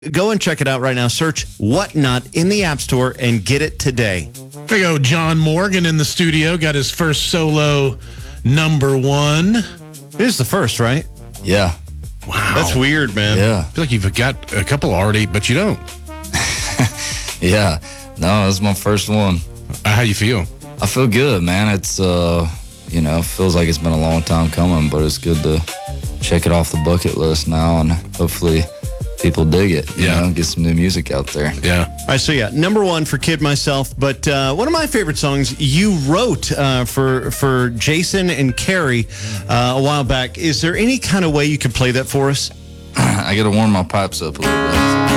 Go and check it out right now. Search Whatnot in the App Store and get it today. There you go. John Morgan in the studio got his first solo #1. It is the first, right? Yeah. Wow. That's weird, man. Yeah. I feel like you've got a couple already, but you don't. Yeah. No, this is my first one. How you feel? I feel good, man. It's, feels like it's been a long time coming, but it's good to check it off the bucket list now, and hopefully people dig it. You know, get some new music out there. Yeah. All right, so #1 for Kid Myself, but one of my favorite songs you wrote for Jason and Carrie a while back. Is there any kind of way you could play that for us? I got to warm my pipes up a little bit.